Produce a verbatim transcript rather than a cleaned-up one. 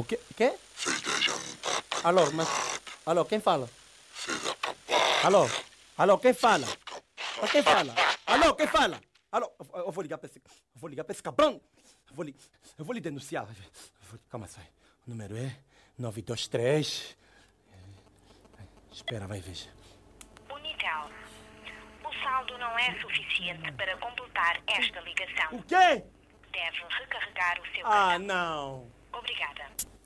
O quê? Quê? Filha já não tá pra Alô, mas... Alô, quem fala? filha acabar. Alô? Alô, quem fala? Mas quem fala? Alô, quem fala? Alô, eu, eu vou ligar pra esse... Eu vou ligar pra esse cabrão. Eu vou, li, eu vou lhe denunciar. Eu vou, calma, sai. O número é nove dois três... Espera, vai, veja. Unitel. O saldo não é suficiente para completar esta ligação. O quê? Deve recarregar o seu Ah, cartão. não. Obrigada.